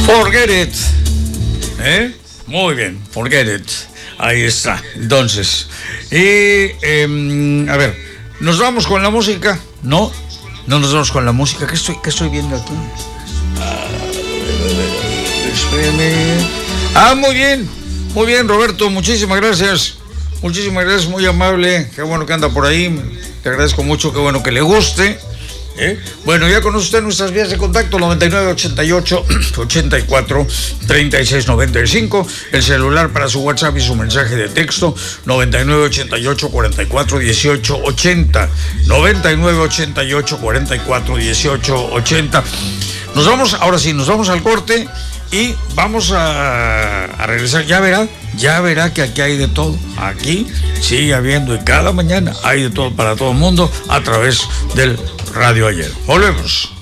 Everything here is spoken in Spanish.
Forget It. Muy bien, Forget It. Ahí está. Entonces, a ver, ¿nos vamos con la música? No nos vamos con la música. ¿Qué estoy viendo aquí? Muy bien, Roberto, muchísimas gracias, muy amable, qué bueno que anda por ahí, te agradezco mucho, qué bueno que le guste. Bueno, ya conoce usted nuestras vías de contacto, 9988-84-3695, el celular para su WhatsApp y su mensaje de texto, 9988-44-1880, 9988-44-1880. Nos vamos al corte y vamos a regresar. Ya verá que aquí hay de todo. Aquí sigue habiendo y cada mañana hay de todo para todo el mundo a través del Radio Ayer. Volvemos.